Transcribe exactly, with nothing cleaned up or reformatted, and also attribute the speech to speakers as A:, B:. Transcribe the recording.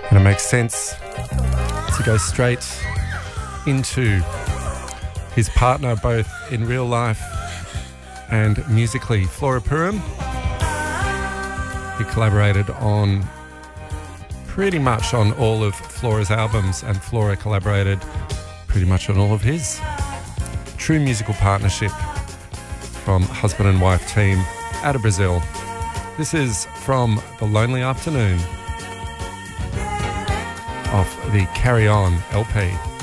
A: And it makes sense to go straight into his partner, both in real life and musically, Flora Purim. He collaborated on pretty much on all of Flora's albums, and Flora collaborated pretty much on all of his. True musical partnership from husband and wife team out of Brazil. This is from The Lonely Afternoon off the Carry On L P.